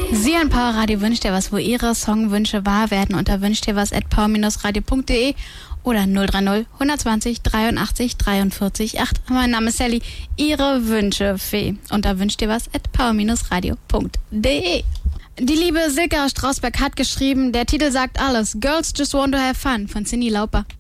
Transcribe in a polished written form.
Sie an Power Radio wünscht dir was, wo Ihre Songwünsche wahr werden unter wünschtdirwas@power-radio.de oder 030 120 83 43 8. Mein Name ist Sally, Ihre Wünschefee unter wünschtdirwas@power-radio.de. Die liebe Silke aus Strausberg hat geschrieben, der Titel sagt alles. Girls Just Want to Have Fun von Cyndi Lauper.